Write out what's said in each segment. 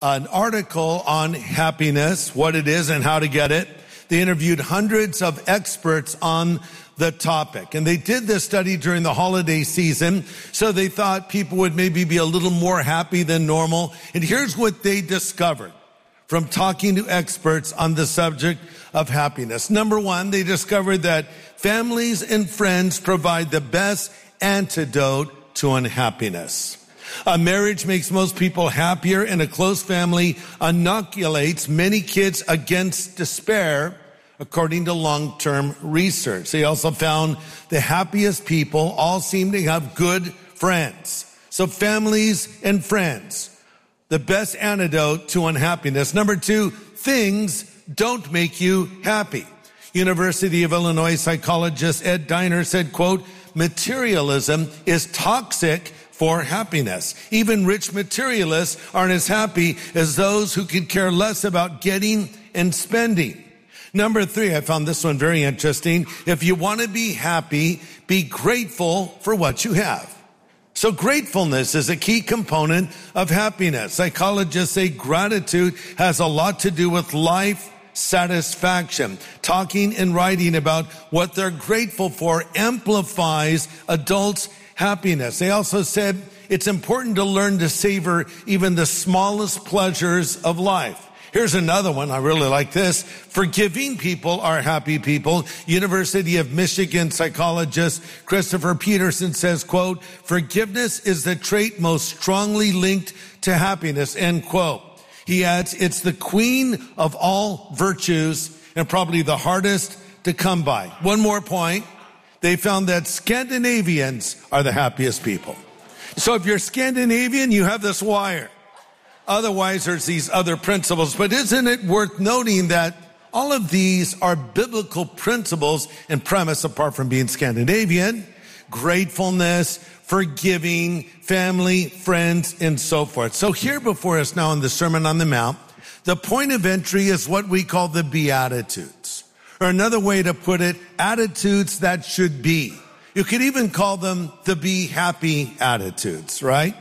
an article on happiness, what it is and how to get it. They interviewed hundreds of experts on the topic. And they did this study during the holiday season, so they thought people would maybe be a little more happy than normal. And here's what they discovered from talking to experts on the subject of happiness. Number one, they discovered that families and friends provide the best antidote to unhappiness. A marriage makes most people happier, and a close family inoculates many kids against despair, according to long-term research. They also found the happiest people all seem to have good friends. So families and friends, the best antidote to unhappiness. Number two, things don't make you happy. University of Illinois psychologist Ed Diner said, quote, materialism is toxic for happiness. Even rich materialists aren't as happy as those who could care less about getting and spending. Number three, I found this one very interesting. If you want to be happy, be grateful for what you have. So gratefulness is a key component of happiness. Psychologists say gratitude has a lot to do with life satisfaction. Talking and writing about what they're grateful for amplifies adults' happiness. They also said it's important to learn to savor even the smallest pleasures of life. Here's another one. I really like this. Forgiving people are happy people. University of Michigan psychologist Christopher Peterson says, quote, forgiveness is the trait most strongly linked to happiness, end quote. He adds, it's the queen of all virtues and probably the hardest to come by. One more point. They found that Scandinavians are the happiest people. So if you're Scandinavian, you have this wire. Otherwise, there's these other principles. But isn't it worth noting that all of these are biblical principles and premise apart from being Scandinavian? Gratefulness, forgiving, family, friends, and so forth. So here before us now in the Sermon on the Mount, the point of entry is what we call the Beatitudes. Or another way to put it, attitudes that should be. You could even call them the be happy attitudes, right?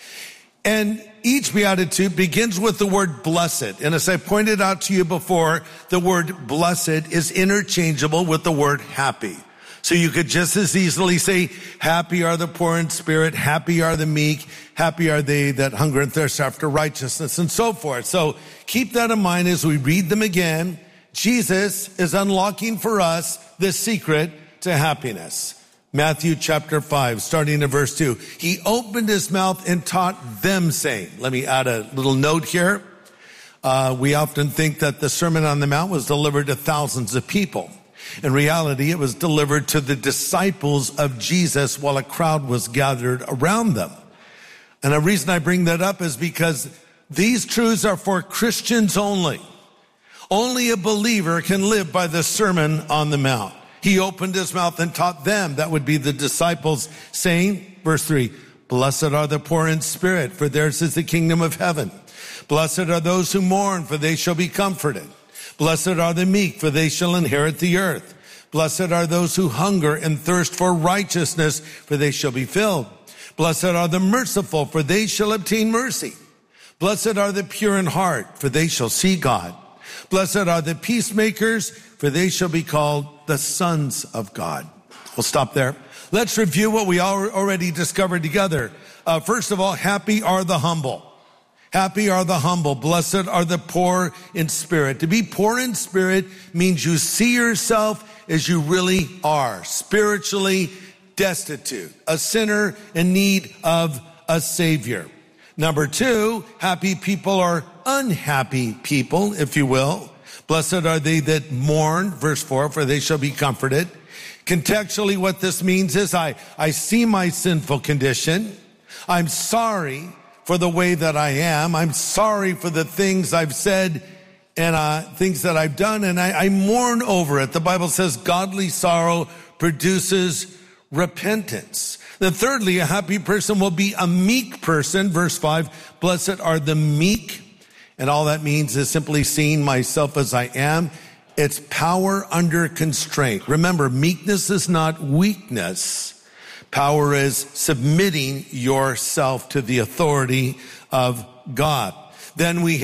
And each beatitude begins with the word blessed. And as I pointed out to you before, the word blessed is interchangeable with the word happy. So you could just as easily say, happy are the poor in spirit, happy are the meek, happy are they that hunger and thirst after righteousness, and so forth. So keep that in mind as we read them again. Jesus is unlocking for us the secret to happiness. Matthew chapter 5, starting in verse 2. He opened his mouth and taught them, saying, let me add a little note here. We often think that the Sermon on the Mount was delivered to thousands of people. In reality, it was delivered to the disciples of Jesus while a crowd was gathered around them. And the reason I bring that up is because these truths are for Christians only. Only a believer can live by the Sermon on the Mount. He opened his mouth and taught them, that would be the disciples, saying, verse 3, blessed are the poor in spirit, for theirs is the kingdom of heaven. Blessed are those who mourn, for they shall be comforted. Blessed are the meek, for they shall inherit the earth. Blessed are those who hunger and thirst for righteousness, for they shall be filled. Blessed are the merciful, for they shall obtain mercy. Blessed are the pure in heart, for they shall see God. Blessed are the peacemakers, for they shall be called the sons of God. We'll stop there. Let's review what we already discovered together. First of all, happy are the humble. Happy are the humble. Blessed are the poor in spirit. To be poor in spirit means you see yourself as you really are, spiritually destitute, a sinner in need of a savior. Number two, happy people are unhappy people, if you will. Blessed are they that mourn, verse 4, for they shall be comforted. Contextually, what this means is I see my sinful condition. I'm sorry for the way that I am. I'm sorry for the things I've said and things that I've done, and I mourn over it. The Bible says godly sorrow produces repentance. Then thirdly, a happy person will be a meek person. Verse 5, blessed are the meek. And all that means is simply seeing myself as I am. It's power under constraint. Remember, meekness is not weakness. Power is submitting yourself to the authority of God. then we